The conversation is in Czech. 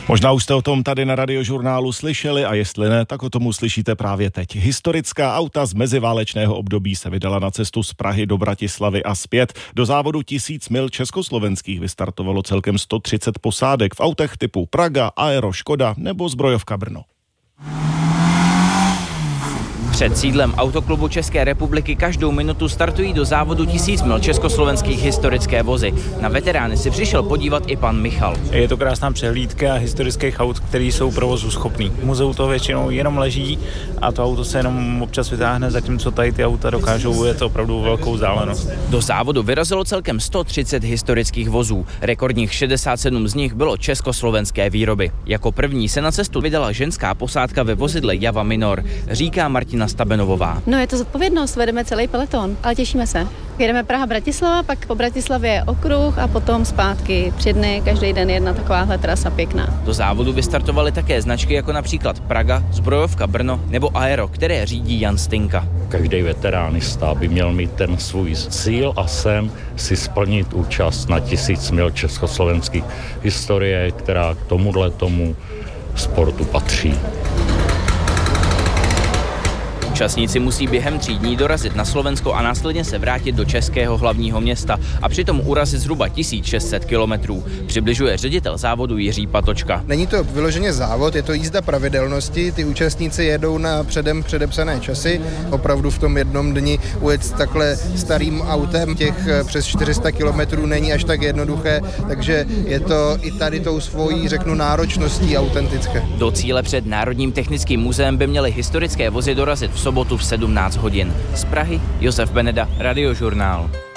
Možná už jste o tom tady na Radiožurnálu slyšeli a jestli ne, tak o tom uslyšíte právě teď. Historická auta z meziválečného období se vydala na cestu z Prahy do Bratislavy a zpět. Do závodu 1000 mil československých vystartovalo celkem 130 posádek v autech typu Praga, Aero, Škoda nebo Zbrojovka Brno. Před sídlem Autoklubu České republiky každou minutu startují do závodu 1000 mil československých historické vozy. Na veterány si přišel podívat i pan Michal. Je to krásná přehlídka historických aut, které jsou provozu schopný. V muzeu to většinou jenom leží a to auto se jenom občas vytáhne, zatímco tady ty auta dokážou, je to opravdu velkou vzdálenost. Do závodu vyrazilo celkem 130 historických vozů. Rekordních 67 z nich bylo československé výroby. Jako první se na cestu vydala ženská posádka ve vozidle Java Minor, říká Martina Stabenovová. No, je to zodpovědnost, vedeme celý peleton, ale těšíme se. Jedeme Praha-Bratislava, pak po Bratislavě je okruh a potom zpátky 3 dny, každý den jedna takováhle trasa pěkná. Do závodu vystartovaly také značky jako například Praga, Zbrojovka Brno nebo Aero, které řídí Jan Stinka. Každý veteránista by měl mít ten svůj cíl a sen si splnit účast na 1000 mil československých historie, která k tomu sportu patří. Účastníci musí během 3 dní dorazit na Slovensko a následně se vrátit do českého hlavního města a přitom urazit zhruba 1600 kilometrů. Přibližuje ředitel závodu Jiří Patočka. Není to vyloženě závod, je to jízda pravidelnosti. Ty účastníci jedou na předem předepsané časy. Opravdu v tom jednom dni ujet takhle starým autem těch přes 400 kilometrů není až tak jednoduché, takže je to i tady tou svojí, řeknu, náročností autentické. Do cíle před Národním technickým muzeem by měly historické vozy dorazit v sobotu v 17 hodin. Z Prahy Josef Beneda, Radiožurnál.